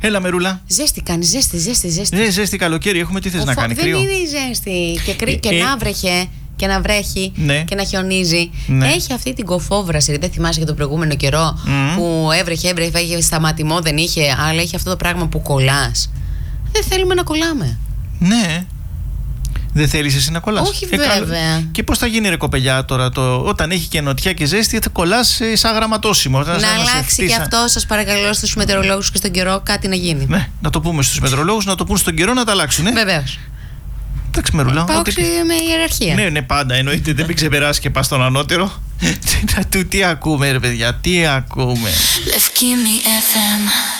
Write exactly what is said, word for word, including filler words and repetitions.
Έλα, Μερούλα. Ζέστη κάνει, ζέστη, ζέστη, ζέστη. Ε, ζέστη καλοκαίρι, έχουμε τι θες Ο να φω... κάνει, κρύο. Δεν είναι η ζέστη. Και, κρύ... ε, και ε... να βρέχε και να βρέχει ναι. και να χιονίζει. Ναι. Έχει αυτή την κοφόβραση. Δεν θυμάσαι για τον προηγούμενο καιρό mm. που έβρεχε, έβρεχε, είχε σταματημό, δεν είχε. Αλλά έχει αυτό το πράγμα που κολλάς. Δεν θέλουμε να κολλάμε. Ναι. Δεν θέλεις εσύ να κολλάς? Όχι, ε, βέβαια. Και πώς θα γίνει, ρε κοπελιά, τώρα το... όταν έχει και νοτιά και ζέστη, θα κολλάς σαν γραμματόσημο. Να αλλάξει και αυτό, σας παρακαλώ, στους μετεωρολόγους και στον καιρό κάτι να γίνει. Ναι, να το πούμε στους μετεωρολόγους, να το πούν στον καιρό να τα αλλάξουν. Βεβαίως. Εντάξει, Μερούλα. Πάω ότι... με ιεραρχία. Ναι, ναι, πάντα. Εννοείται, δεν μην ξεπεράσει και πας στον ανώτερο. Τι ακούμε, ρε παιδιά, τι ακούμε. Left, give me εφ εμ.